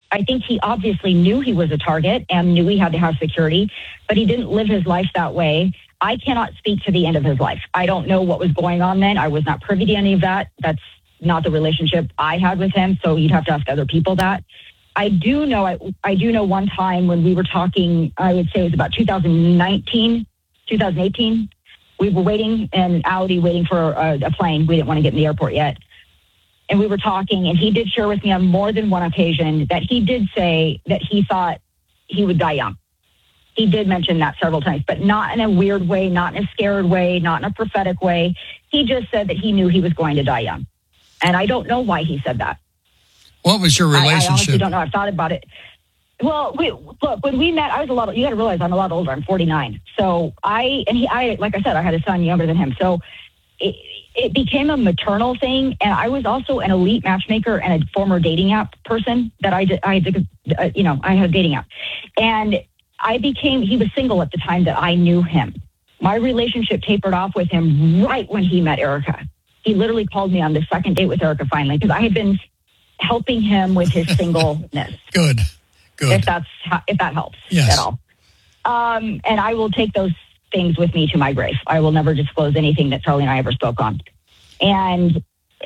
I think he obviously knew he was a target and knew he had to have security, but he didn't live his life that way. I cannot speak to the end of his life. I don't know what was going on then. I was not privy to any of that. That's not the relationship I had with him, so you'd have to ask other people that. I do know one time when we were talking, I would say it was about 2018. We were waiting in Audi, waiting for a plane. We didn't want to get in the airport yet. And we were talking, and he did share with me on more than one occasion that he did say that he thought he would die young. He did mention that several times, but not in a weird way, not in a scared way, not in a prophetic way. He just said that he knew he was going to die young. And I don't know why he said that. What was your relationship? I honestly don't know. I've thought about it. Well, look, when we met, I was you got to realize I'm a lot older. I'm 49. So like I said, I had a son younger than him. So it became a maternal thing. And I was also an elite matchmaker and a former dating app person that I had a dating app. And he was single at the time that I knew him. My relationship tapered off with him right when he met Erica. He literally called me on the second date with Erica finally, because I had been helping him with his singleness. Good. If that helps at all. And I will take those things with me to my grave. I will never disclose anything that Charlie and I ever spoke on. And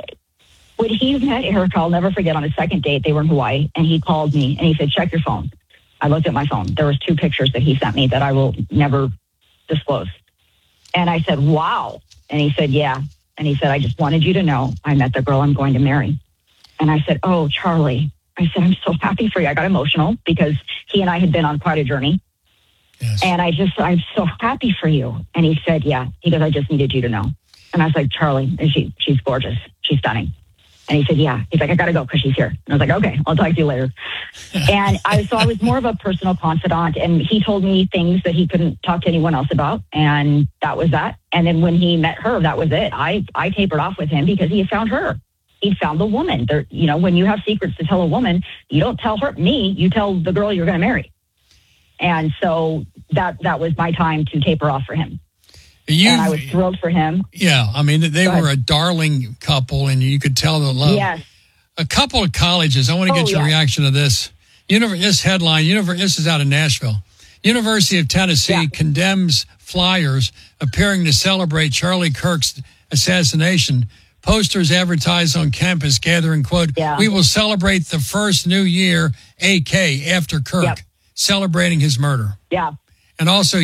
when he met Erica, I'll never forget, on a second date, they were in Hawaii, and he called me and he said, check your phone. I looked at my phone. There was 2 pictures that he sent me that I will never disclose. And I said, wow. And he said, yeah. And he said, I just wanted you to know I met the girl I'm going to marry. And I said, oh, Charlie. I said, I'm so happy for you. I got emotional because he and I had been on quite a journey. Yes. And I'm so happy for you. And he said, yeah. He goes, I just needed you to know. And I was like, Charlie, she's gorgeous. She's stunning. And he said, yeah. He's like, I got to go because she's here. And I was like, okay, I'll talk to you later. And I was more of a personal confidant. And he told me things that he couldn't talk to anyone else about. And that was that. And then when he met her, that was it. I tapered off with him because he had found her. He'd found the woman. When you have secrets to tell a woman, you don't tell me, you tell the girl you're going to marry. And so that was my time to taper off for him. And I was thrilled for him. Yeah, I mean, they were a darling couple, and you could tell the love. Yes. A couple of colleges, I want to get your reaction to this. This headline, this is out of Nashville. University of Tennessee condemns flyers appearing to celebrate Charlie Kirk's assassination. Posters advertised on campus gathering, quote, we will celebrate the first new year, AK, after Kirk, celebrating his murder. Yeah. And also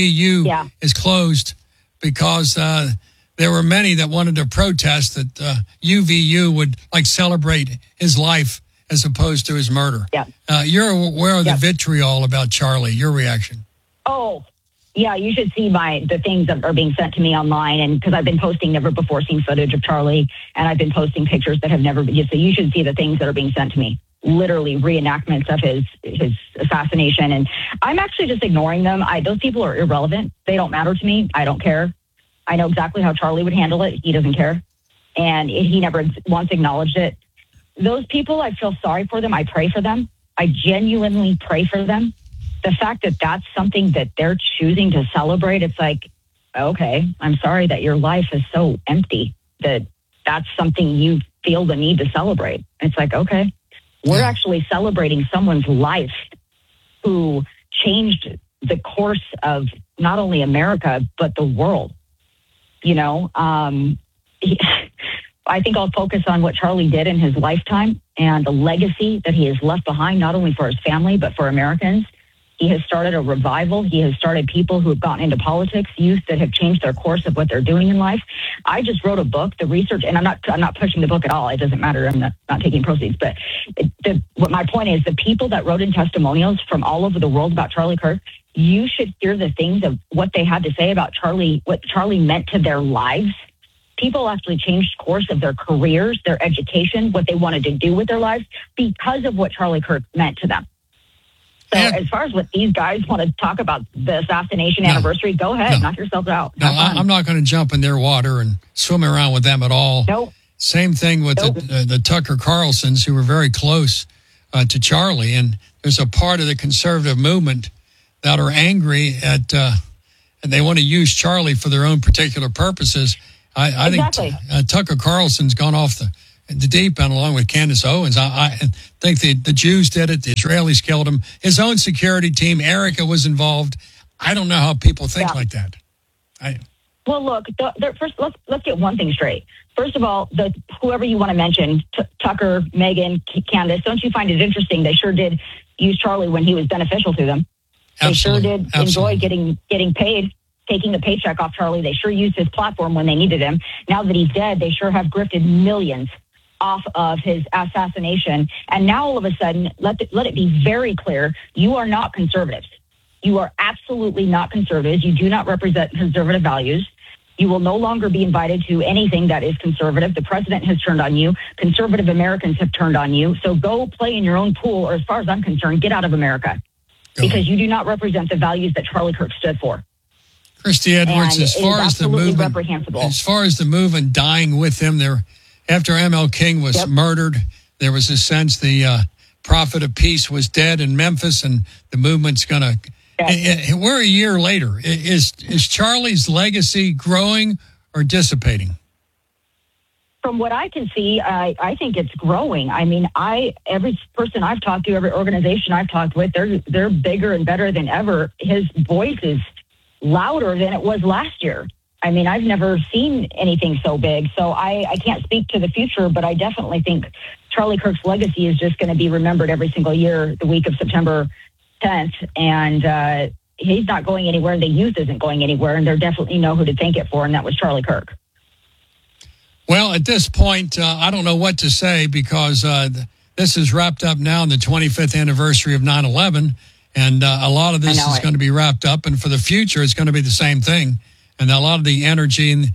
UVU is closed because there were many that wanted to protest that UVU would celebrate his life as opposed to his murder. Yeah. You're aware of the vitriol about Charlie. Your reaction? Oh, yeah, you should see the things that are being sent to me online, and because I've been posting never before seen footage of Charlie, and I've been posting pictures that have never been. So you should see the things that are being sent to me. Literally reenactments of his assassination, and I'm actually just ignoring them. Those people are irrelevant. They don't matter to me. I don't care. I know exactly how Charlie would handle it. He doesn't care, and he never once acknowledged it. Those people, I feel sorry for them. I pray for them. I genuinely pray for them. The fact that that's something that they're choosing to celebrate, it's like, okay, I'm sorry that your life is so empty that that's something you feel the need to celebrate. It's like, okay, we're actually celebrating someone's life who changed the course of not only America, but the world. I think I'll focus on what Charlie did in his lifetime and the legacy that he has left behind, not only for his family, but for Americans. He has started a revival. He has started people who have gotten into politics, youth that have changed their course of what they're doing in life. I just wrote a book, the research, and I'm not pushing the book at all. It doesn't matter. I'm not taking proceeds. But what my point is, the people that wrote in testimonials from all over the world about Charlie Kirk, you should hear the things of what they had to say about Charlie, what Charlie meant to their lives. People actually changed course of their careers, their education, what they wanted to do with their lives because of what Charlie Kirk meant to them. So as far as what these guys want to talk about the assassination anniversary, go ahead, knock yourself out. No, I'm not going to jump in their water and swim around with them at all. Nope. Same thing with the Tucker Carlsons, who were very close to Charlie. And there's a part of the conservative movement that are angry at, and they want to use Charlie for their own particular purposes. I think Tucker Carlson's gone off the deep end along with Candace Owens. I think the Jews did it. The Israelis killed him. His own security team, Erica, was involved. I don't know how people think like that. Well, look, first, let's get one thing straight. First of all, whoever you want to mention, Tucker, Megan, Candace, don't you find it interesting? They sure did use Charlie when he was beneficial to them. Absolutely. They sure did enjoy getting paid, taking the paycheck off Charlie. They sure used his platform when they needed him. Now that he's dead, they sure have grifted millions off of his assassination. And now all of a sudden, let it be very clear, you are not conservatives. You are absolutely not conservatives. You do not represent conservative values. You will no longer be invited to anything that is conservative. The president has turned on you. Conservative Americans have turned on you. So go play in your own pool, or as far as I'm concerned, get out of America. Because you do not represent the values that Charlie Kirk stood for. Christy Edwards, as far as the movement dying with him, after ML King was murdered, there was a sense the prophet of peace was dead in Memphis, and the movement's going to... We're a year later. Is Charlie's legacy growing or dissipating? From what I can see, I think it's growing. I mean, every person I've talked to, every organization I've talked with, they're bigger and better than ever. His voice is louder than it was last year. I mean, I've never seen anything so big. So I can't speak to the future, but I definitely think Charlie Kirk's legacy is just going to be remembered every single year, the week of September 10th, and he's not going anywhere. The youth isn't going anywhere, and they definitely know who to thank it for, and that was Charlie Kirk. Well, at this point, I don't know what to say, because this is wrapped up now in the 25th anniversary of 9/11, and a lot of this is going to be wrapped up, and for the future, it's going to be the same thing, and a lot of the energy and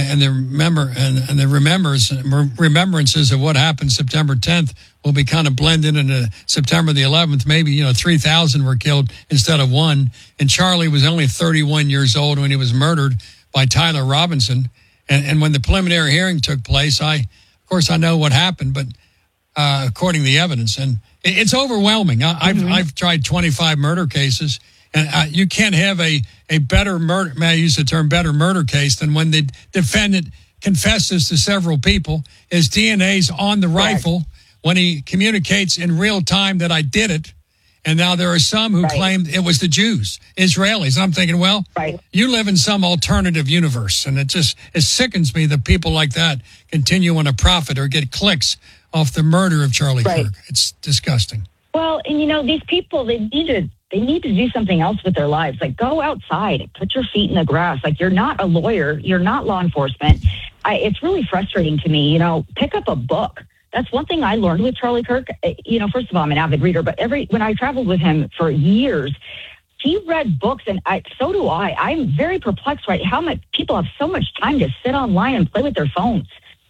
the remembrances of what happened September 10th will be kind of blended into September the 11th. Maybe 3,000 were killed instead of one. And Charlie was only 31 years old when he was murdered by Tyler Robinson. And when the preliminary hearing took place, of course I know what happened, but according to the evidence, and it's overwhelming. I've tried 25 murder cases. And you can't have a better murder, may I use the term better murder case, than when the defendant confesses to several people. His DNA's on the rifle when he communicates in real time that I did it. And now there are some who claim it was the Jews, Israelis. I'm thinking, well, you live in some alternative universe. And it sickens me that people like that continue on a profit or get clicks off the murder of Charlie Kirk. It's disgusting. Well, and these people, they need to do something else with their lives. Like, go outside, put your feet in the grass. Like, you're not a lawyer. You're not law enforcement. It's really frustrating to me. Pick up a book. That's one thing I learned with Charlie Kirk. First of all, I'm an avid reader, but when I traveled with him for years, he read books, and so do I. I'm very perplexed, how much people have so much time to sit online and play with their phones.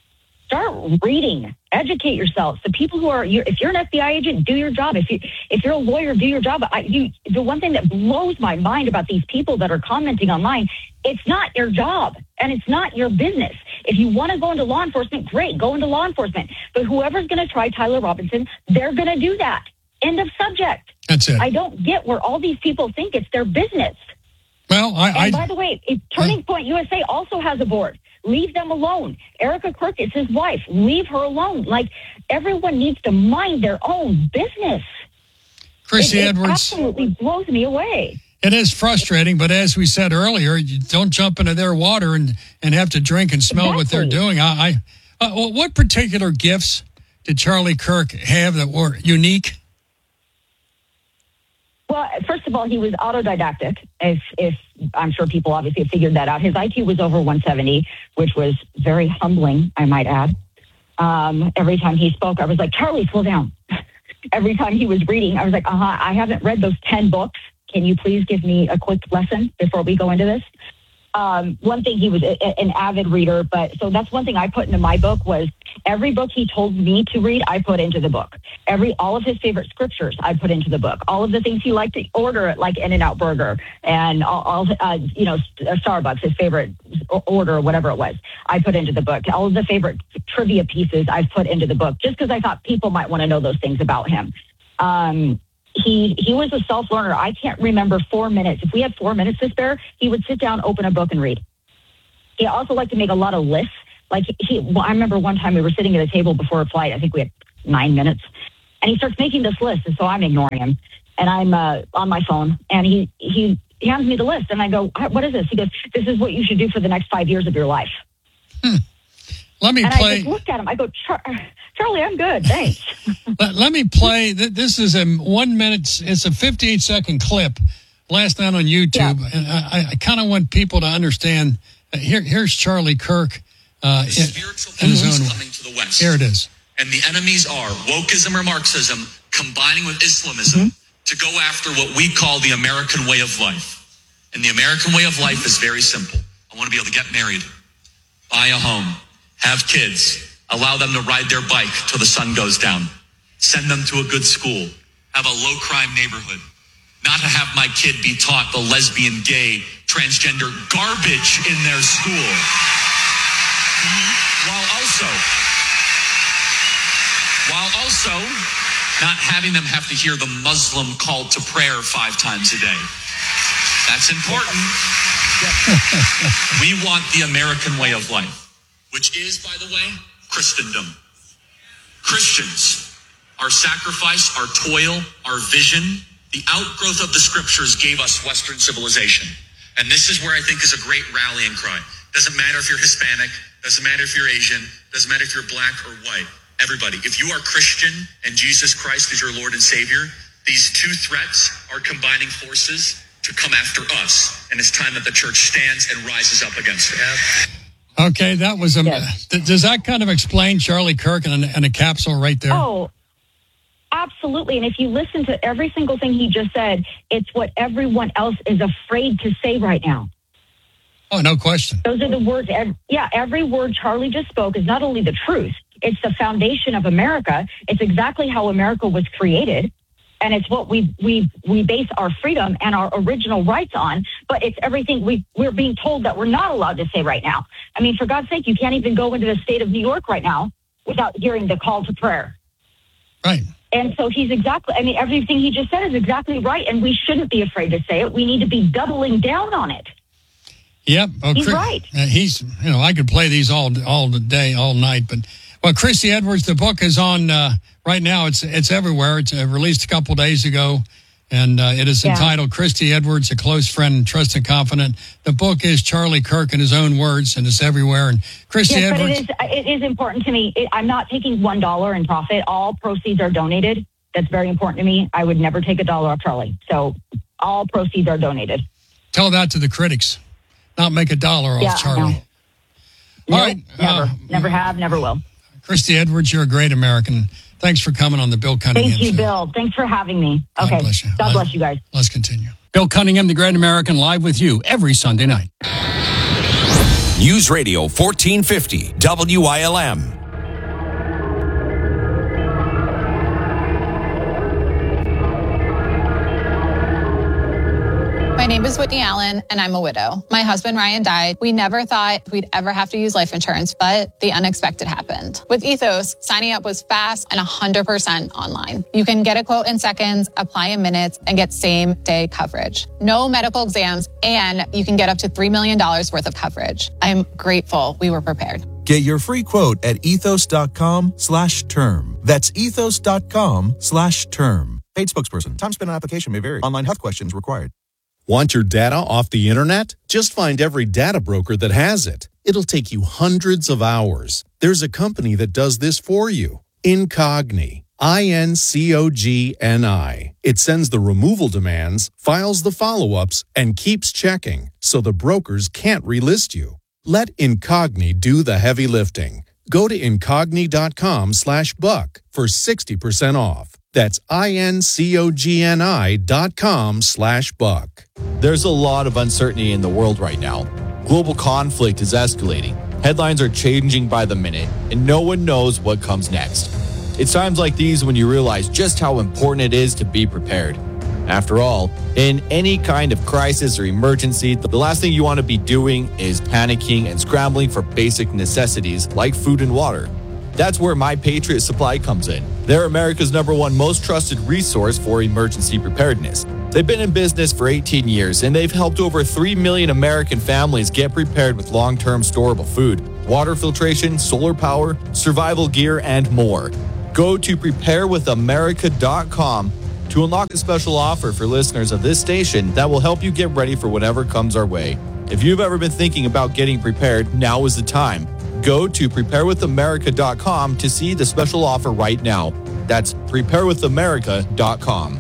Start reading. Educate yourself. The people who are, if you're an FBI agent, do your job. If you're a lawyer, do your job. The one thing that blows my mind about these people that are commenting online, it's not your job and it's not your business. If you want to go into law enforcement, great, go into law enforcement. But whoever's going to try Tyler Robinson, they're going to do that. End of subject. That's it. I don't get where all these people think it's their business. Well, and by the way, Turning Point USA also has a board. Leave them alone. Erica Kirk is his wife. Leave her alone. Like, everyone needs to mind their own business. Christy Edwards. It absolutely blows me away. It is frustrating, but as we said earlier, you don't jump into their water and have to drink and smell what they're doing. What particular gifts did Charlie Kirk have that were unique? Well, first of all, he was autodidactic. If I'm sure people obviously have figured that out. His IQ was over 170, which was very humbling, I might add. Every time he spoke, I was like, Charlie, slow down. Every time he was reading, I was like, I haven't read those 10 books. Can you please give me a quick lesson before we go into this? One thing, he was an avid reader, so that's one thing I put into my book was every book he told me to read, I put into the book. All of his favorite scriptures, I put into the book. All of the things he liked to order at like In-N-Out Burger and Starbucks, his favorite order or whatever it was, I put into the book. All of the favorite trivia pieces I've put into the book just because I thought people might want to know those things about him. He was a self-learner. I can't remember 4 minutes. If we had 4 minutes to spare, he would sit down, open a book, and read. He also liked to make a lot of lists, Like I remember one time we were sitting at a table before a flight. I think we had 9 minutes, and he starts making this list, and so I'm ignoring him, and I'm on my phone, and he hands me the list, and I go, "What is this?" He goes, "This is what you should do for the next 5 years of your life." Let me and play. I just looked at him. I go, Charlie, I'm good, thanks. Let me play. This is a 1 minute. It's a 58-second clip. Last night on YouTube, and I kind of want people to understand. Here's Charlie Kirk. Spiritual enemies coming to the West. Here it is. And the enemies are wokeism or Marxism combining with Islamism to go after what we call the American way of life. And the American way of life is very simple. I want to be able to get married, buy a home, have kids, allow them to ride their bike till the sun goes down, send them to a good school, have a low-crime neighborhood, not to have my kid be taught the lesbian, gay, transgender garbage in their school, while also not having them have to hear the Muslim call to prayer 5 times a day. That's important. We want the American way of life, which is, by the way, Christendom. Christians, our sacrifice, our toil, our vision, the outgrowth of the scriptures gave us Western civilization. And this is where I think is a great rallying cry. Doesn't matter if you're Hispanic, doesn't matter if you're Asian, doesn't matter if you're black or white. Everybody, if you are Christian and Jesus Christ is your Lord and Savior, these two threats are combining forces to come after us. And it's time that the church stands and rises up against it. Okay, that was does that kind of explain Charlie Kirk in a capsule right there? Oh, absolutely. And if you listen to every single thing he just said, it's what everyone else is afraid to say right now. Oh, no question. Those are the words. Every word Charlie just spoke is not only the truth, it's the foundation of America. It's exactly how America was created. And it's what we base our freedom and our original rights on. But it's everything we're being told that we're not allowed to say right now. I mean, for God's sake, you can't even go into the state of New York right now without hearing the call to prayer. Right. And so everything he just said is exactly right. And we shouldn't be afraid to say it. We need to be doubling down on it. Yep. Oh, he's right. I could play these all day, all night. But, well, Christy Edwards, the book is on right now. It's everywhere. It's released a couple days ago. And it is entitled Christy Edwards, A Close Friend and Trusted Confidant. The book is Charlie Kirk in his own words, and it's everywhere. And Christy Edwards. But it is important to me. I'm not taking $1 in profit. All proceeds are donated. That's very important to me. I would never take $1 off Charlie. So all proceeds are donated. Tell that to the critics. Not make $1 off Charlie. No. All right. Never have, never will. Christy Edwards, you're a great American. Thanks for coming on the Bill Cunningham Thank you, Show. Bill. Thanks for having me. God bless you. God bless you guys. Let's continue. Bill Cunningham, the Great American, live with you every Sunday night. News Radio 1450 WILM. My name is Whitney Allen, and I'm a widow. My husband, Ryan, died. We never thought we'd ever have to use life insurance, but the unexpected happened. With Ethos, signing up was fast and 100% online. You can get a quote in seconds, apply in minutes, and get same-day coverage. No medical exams, and you can get up to $3 million worth of coverage. I'm grateful we were prepared. Get your free quote at ethos.com/term. That's ethos.com/term. Paid spokesperson. Time spent on application may vary. Online health questions required. Want your data off the internet? Just find every data broker that has it. It'll take you hundreds of hours. There's a company that does this for you. Incogni. INCOGNI. It sends the removal demands, files the follow-ups, and keeps checking, so the brokers can't relist you. Let Incogni do the heavy lifting. Go to incogni.com/buck for 60% off. That's INCOGNI.com/buck. There's a lot of uncertainty in the world right now. Global conflict is escalating. Headlines are changing by the minute, and no one knows what comes next. It's times like these when you realize just how important it is to be prepared. After all, in any kind of crisis or emergency, the last thing you want to be doing is panicking and scrambling for basic necessities like food and water. That's where My Patriot Supply comes in. They're America's #1 most trusted resource for emergency preparedness. They've been in business for 18 years, and they've helped over 3 million American families get prepared with long-term storable food. water filtration, solar power, survival gear, and more. Go to preparewithamerica.com to unlock a special offer for listeners of this station that will help you get ready for whatever comes our way. If you've ever been thinking about getting prepared, now is the time. Go to preparewithamerica.com to see the special offer right now. That's preparewithamerica.com.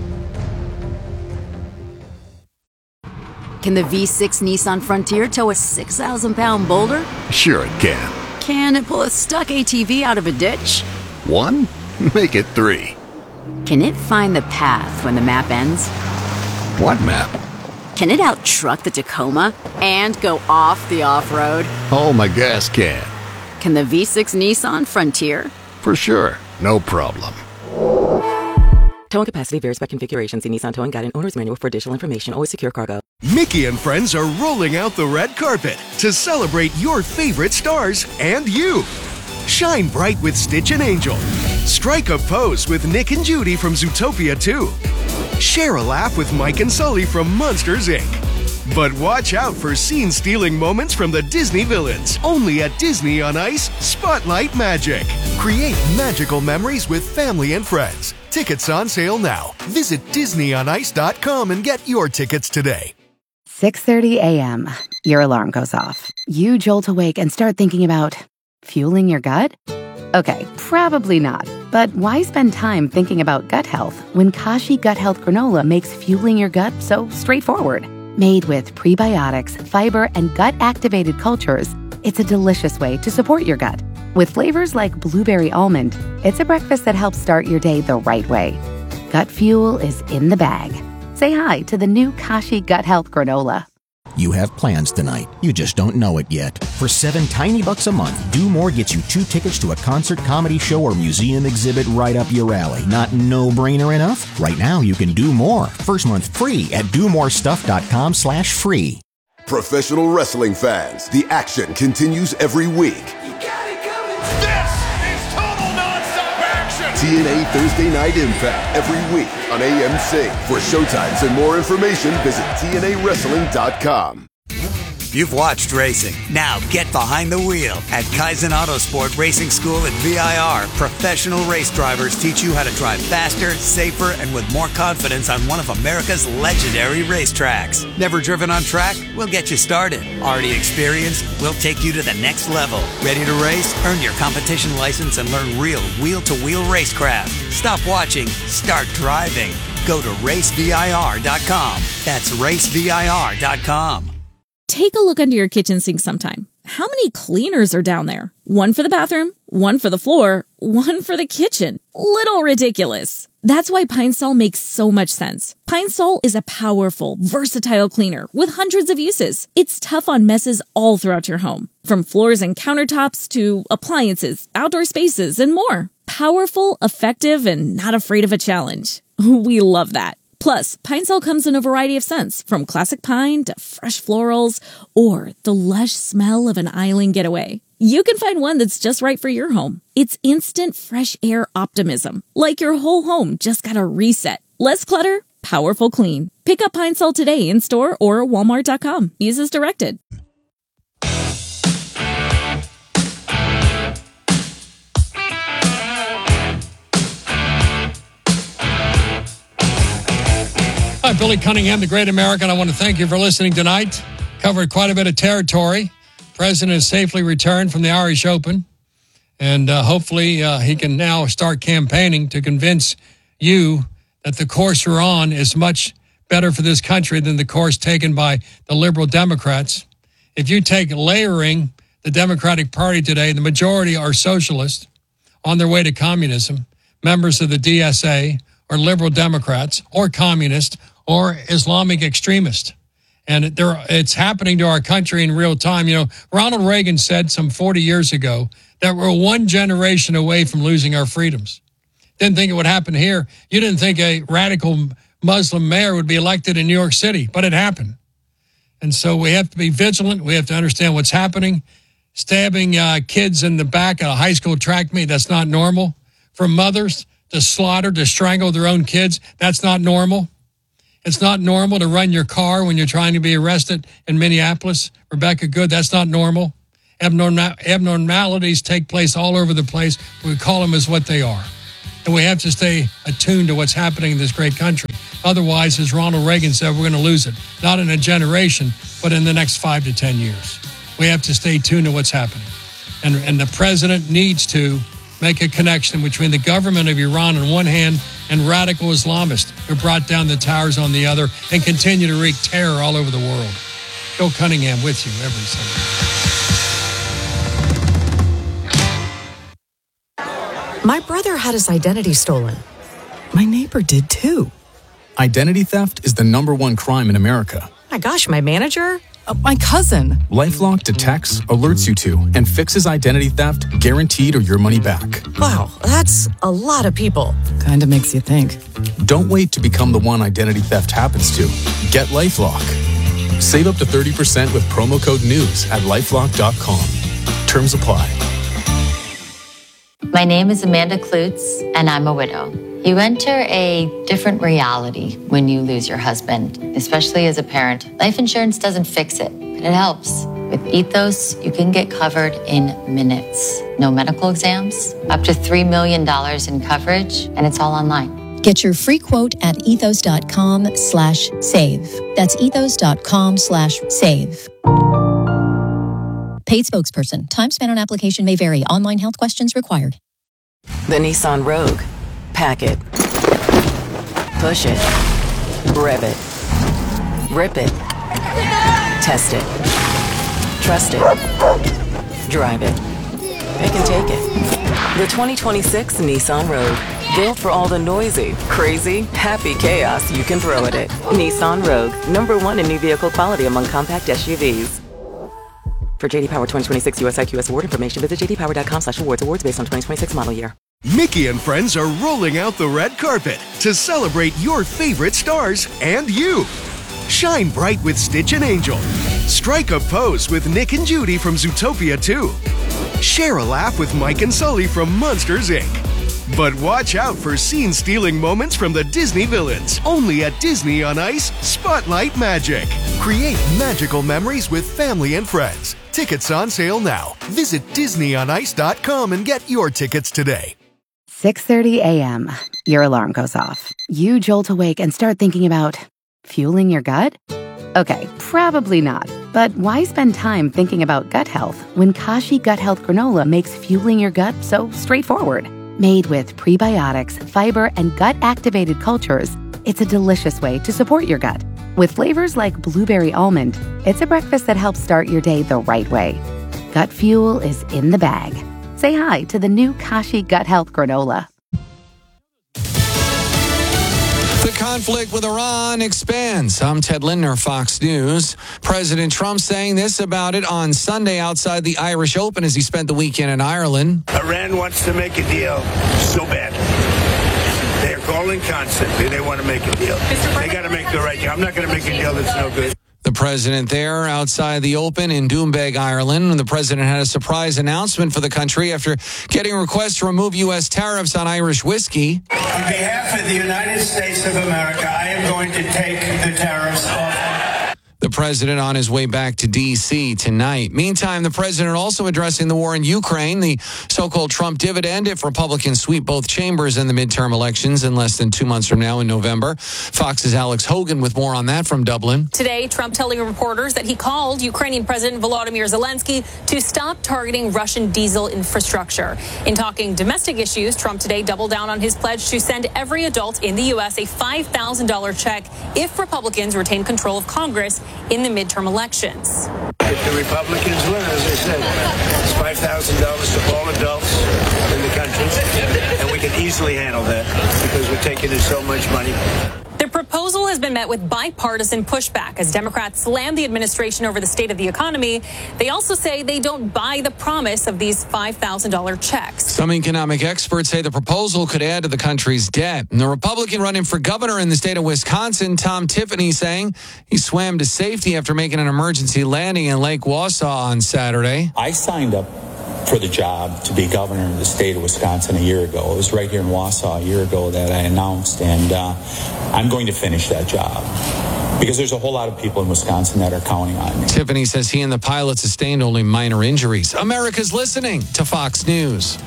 Can the V6 Nissan Frontier tow a 6,000-pound boulder? Sure it can. Can it pull a stuck ATV out of a ditch? 1? Make it 3. Can it find the path when the map ends? What map? Can it out-truck the Tacoma and go off the off-road? Oh, my gas can. Can the V6 Nissan Frontier? For sure. No problem. Towing capacity varies by configuration. See Nissan Towing Guide and Owner's Manual for additional information. Always secure cargo. Mickey and friends are rolling out the red carpet to celebrate your favorite stars and you. Shine bright with Stitch and Angel. Strike a pose with Nick and Judy from Zootopia 2. Share a laugh with Mike and Sully from Monsters, Inc. But watch out for scene-stealing moments from the Disney villains. Only at Disney on Ice Spotlight Magic. Create magical memories with family and friends. Tickets on sale now. Visit DisneyOnIce.com and get your tickets today. 6:30 a.m. Your alarm goes off. You jolt awake and start thinking about fueling your gut? Okay, probably not. But why spend time thinking about gut health when Kashi Gut Health Granola makes fueling your gut so straightforward? Made with prebiotics, fiber, and gut-activated cultures, it's a delicious way to support your gut. With flavors like blueberry almond, it's a breakfast that helps start your day the right way. Gut fuel is in the bag. Say hi to the new Kashi Gut Health Granola. You have plans tonight. You just don't know it yet. For $7 tiny a month, Do More gets you 2 tickets to a concert, comedy show, or museum exhibit right up your alley. Not no-brainer enough? Right now, you can do more. First month free at domorestuff.com/free. Professional wrestling fans, the action continues every week. This is total non-stop action! TNA Thursday Night Impact every week on AMC. For showtimes and more information, visit TNAWrestling.com. You've watched racing. Now get behind the wheel. At Kaizen Autosport Racing School at VIR, professional race drivers teach you how to drive faster, safer, and with more confidence on one of America's legendary racetracks. Never driven on track? We'll get you started. Already experienced? We'll take you to the next level. Ready to race? Earn your competition license and learn real wheel-to-wheel racecraft. Stop watching. Start driving. Go to racevir.com. That's racevir.com. Take a look under your kitchen sink sometime. How many cleaners are down there? One for the bathroom, one for the floor, one for the kitchen. Little ridiculous. That's why Pine Sol makes so much sense. Pine Sol is a powerful, versatile cleaner with hundreds of uses. It's tough on messes all throughout your home, from floors and countertops to appliances, outdoor spaces, and more. Powerful, effective, and not afraid of a challenge. We love that. Plus, Pine Sol comes in a variety of scents, from classic pine to fresh florals, or the lush smell of an island getaway. You can find one that's just right for your home. It's instant fresh air optimism, like your whole home just got a reset. Less clutter, powerful clean. Pick up Pine Sol today in store or walmart.com. Use as directed. Hi, Billy Cunningham, the Great American. I want to thank you for listening tonight. Covered quite a bit of territory. President has safely returned from the Irish Open. And hopefully he can now start campaigning to convince you that the course you're on is much better for this country than the course taken by the liberal Democrats. If you take layering the Democratic Party today, the majority are socialists on their way to communism, members of the DSA, or liberal Democrats, or communists, or Islamic extremists. And it's happening to our country in real time. You know, Ronald Reagan said some 40 years ago that we're one generation away from losing our freedoms. Didn't think it would happen here. You didn't think a radical Muslim mayor would be elected in New York City, but it happened. And so we have to be vigilant. We have to understand what's happening. Stabbing kids in the back at a high school track meet, that's not normal. For mothers to slaughter, to strangle their own kids, that's not normal. It's not normal to run your car when you're trying to be arrested in Minneapolis. Rebecca Good, that's not normal. Abnormalities take place all over the place. We call them as what they are. And we have to stay attuned to what's happening in this great country. Otherwise, as Ronald Reagan said, we're going to lose it. Not in a generation, but in the next 5 to 10 years. We have to stay tuned to what's happening. And the president needs to make a connection between the government of Iran on one hand and radical Islamists who brought down the towers on the other and continue to wreak terror all over the world. Bill Cunningham with you every Sunday. My brother had his identity stolen. My neighbor did too. Identity theft is the #1 crime in America. My gosh, my manager? My cousin. LifeLock detects, alerts you to, and fixes identity theft guaranteed or your money back. Wow, that's a lot of people. Kinda makes you think. Don't wait to become the one identity theft happens to. Get LifeLock. Save up to 30% with promo code NEWS at LifeLock.com. Terms apply. My name is Amanda Klutz, and I'm a widow. You enter a different reality when you lose your husband, especially as a parent. Life insurance doesn't fix it, but it helps. With Ethos, you can get covered in minutes. No medical exams, up to $3 million in coverage, and it's all online. Get your free quote at ethos.com/save. That's ethos.com/save. Paid spokesperson. Time spent on application may vary. Online health questions required. The Nissan Rogue. Pack it. Push it. Rev it. Rip it. Test it. Trust it. Drive it. Pick and take it. The 2026 Nissan Rogue. Built for all the noisy, crazy, happy chaos you can throw at it. Nissan Rogue. #1 in new vehicle quality among compact SUVs. For JD Power 2026 US IQS award information, visit jdpower.com/awards. Awards based on 2026 model year. Mickey and friends are rolling out the red carpet to celebrate your favorite stars and you. Shine bright with Stitch and Angel. Strike a pose with Nick and Judy from Zootopia 2. Share a laugh with Mike and Sully from Monsters, Inc. But watch out for scene-stealing moments from the Disney villains. Only at Disney on Ice Spotlight Magic. Create magical memories with family and friends. Tickets on sale now. Visit DisneyOnIce.com and get your tickets today. 6:30 a.m. Your alarm goes off. You jolt awake and start thinking about fueling your gut? Okay, probably not. But why spend time thinking about gut health when Kashi Gut Health Granola makes fueling your gut so straightforward? Made with prebiotics, fiber, and gut-activated cultures, it's a delicious way to support your gut. With flavors like blueberry almond, it's a breakfast that helps start your day the right way. Gut fuel is in the bag. Say hi to the new Kashi Gut Health Granola. The conflict with Iran expands. I'm Ted Lindner, Fox News. President Trump saying this about it on Sunday outside the Irish Open as he spent the weekend in Ireland. Iran wants to make a deal so bad. They're calling constantly. They want to make a deal. They got to make the right deal. I'm not going to make a deal that's no good. The president there outside the Open in Doonbeg, Ireland. The president had a surprise announcement for the country after getting a request to remove U.S. tariffs on Irish whiskey. On behalf of the United States of America, I am going to take the tariffs off. The president on his way back to D.C. tonight. Meantime, the president also addressing the war in Ukraine, the so-called Trump dividend if Republicans sweep both chambers in the midterm elections in less than 2 months from now in November. Fox's Alex Hogan with more on that from Dublin. Today, Trump telling reporters that he called Ukrainian President Volodymyr Zelensky to stop targeting Russian diesel infrastructure. In talking domestic issues, Trump today doubled down on his pledge to send every adult in the U.S. a $5,000 check if Republicans retain control of Congress in the midterm elections. If the Republicans win, as I said, it's $5,000 to all adults in the country, and we can easily handle that because we're taking in so much money. The proposal has been met with bipartisan pushback as Democrats slam the administration over the state of the economy. They also say they don't buy the promise of these $5,000 checks. Some economic experts say the proposal could add to the country's debt. And the Republican running for governor in the state of Wisconsin, Tom Tiffany, saying he swam to safety after making an emergency landing in Lake Wausau on Saturday. I signed up for the job to be governor of the state of Wisconsin a year ago. It was right here in Wausau a year ago that I announced, and I'm going to finish that job. because there's a whole lot of people in Wisconsin that are counting on me. Tiffany says he and the pilot sustained only minor injuries. America's listening to Fox News.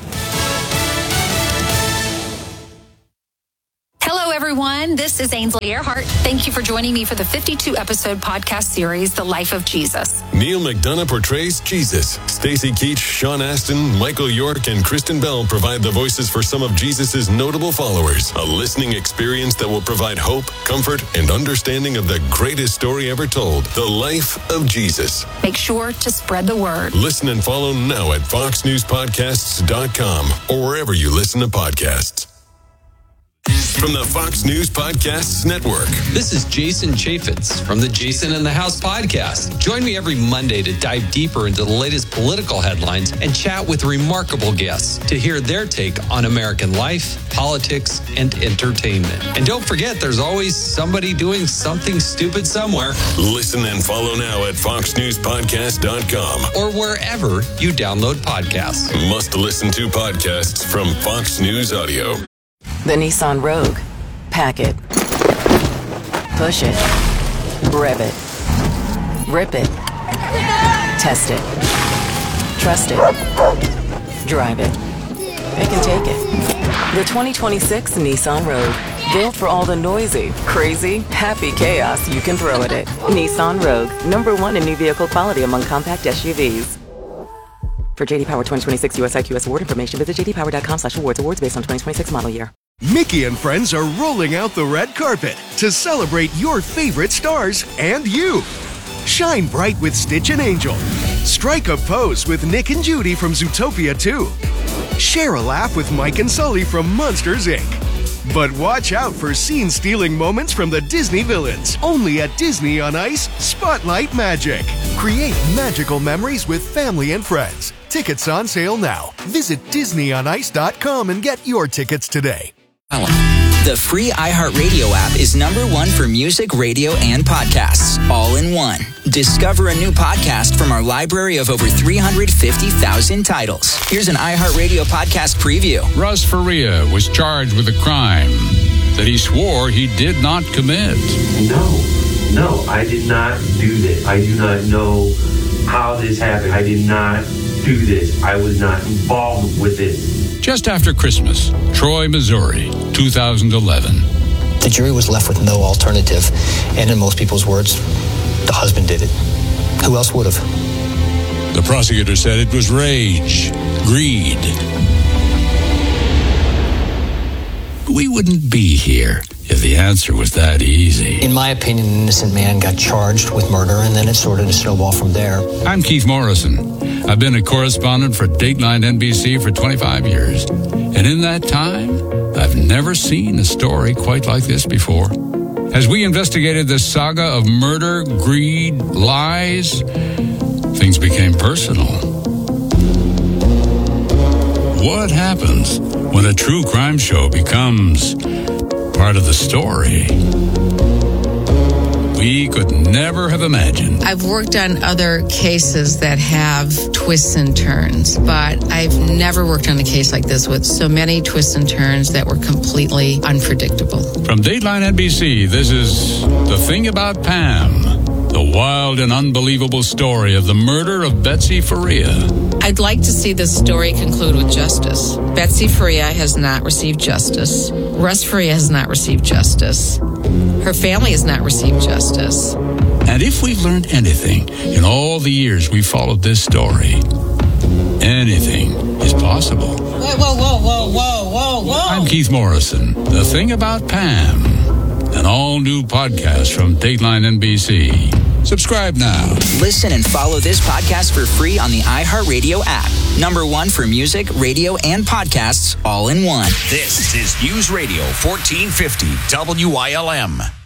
Hello, everyone. This is Ainsley Earhart. Thank you for joining me for the 52-episode podcast series, The Life of Jesus. Neil McDonough portrays Jesus. Stacey Keach, Sean Astin, Michael York, and Kristen Bell provide the voices for some of Jesus' notable followers. A listening experience that will provide hope, comfort, and understanding of the greatest story ever told, The Life of Jesus. Make sure to spread the word. Listen and follow now at foxnewspodcasts.com or wherever you listen to podcasts. From the Fox News Podcasts Network. This is Jason Chaffetz from the Jason in the House podcast. Join me every Monday to dive deeper into the latest political headlines and chat with remarkable guests to hear their take on American life, politics, and entertainment. And don't forget, there's always somebody doing something stupid somewhere. Listen and follow now at foxnewspodcast.com or wherever you download podcasts. Must listen to podcasts from Fox News Audio. The Nissan Rogue. Pack it. Push it. Rev it. Rip it. Test it. Trust it. Drive it. It can take it. The 2026 Nissan Rogue. Built for all the noisy, crazy, happy chaos you can throw at it. Nissan Rogue. #1 in new vehicle quality among compact SUVs. For J.D. Power 2026 US IQS award information, visit jdpower.com/awards. Awards based on 2026 model year. Mickey and friends are rolling out the red carpet to celebrate your favorite stars and you. Shine bright with Stitch and Angel. Strike a pose with Nick and Judy from Zootopia 2. Share a laugh with Mike and Sully from Monsters, Inc. But watch out for scene-stealing moments from the Disney villains. Only at Disney on Ice, Spotlight Magic. Create magical memories with family and friends. Tickets on sale now. Visit DisneyOnIce.com and get your tickets today. The free iHeartRadio app is #1 for music, radio, and podcasts, all in one. Discover a new podcast from our library of over 350,000 titles. Here's an iHeartRadio podcast preview. Russ Faria was charged with a crime that he swore he did not commit. No, I did not do this. I do not know how this happened. I did not do this. I was not involved with it. Just after Christmas, Troy, Missouri, 2011. The jury was left with no alternative, and in most people's words, the husband did it. Who else would have? The prosecutor said it was rage, greed. We wouldn't be here if the answer was that easy. In my opinion, an innocent man got charged with murder, and then it started to snowball from there. I'm Keith Morrison. I've been a correspondent for Dateline NBC for 25 years. And in that time, I've never seen a story quite like this before. As we investigated this saga of murder, greed, lies, things became personal. What happens when a true crime show becomes part of the story? We could never have imagined. I've worked on other cases that have twists and turns, but I've never worked on a case like this with so many twists and turns that were completely unpredictable. From Dateline NBC, this is The Thing About Pam, the wild and unbelievable story of the murder of Betsy Faria. I'd like to see this story conclude with justice. Betsy Faria has not received justice. Russ Faria has not received justice. Her family has not received justice. And if we've learned anything in all the years we followed this story, anything is possible. Whoa. I'm Keith Morrison. The Thing About Pam, an all-new podcast from Dateline NBC. Subscribe now. Listen and follow this podcast for free on the iHeartRadio app. #1 for music, radio, and podcasts, all in one. This is News Radio 1450 WILM.